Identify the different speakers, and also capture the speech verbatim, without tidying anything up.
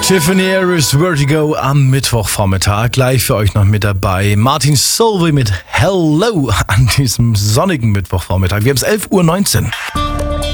Speaker 1: Tiffany Harris, Vertigo am Mittwochvormittag. Gleich für euch noch mit dabei Martin Solveig mit Hello an diesem sonnigen Mittwochvormittag. Wir haben es elf Uhr neunzehn.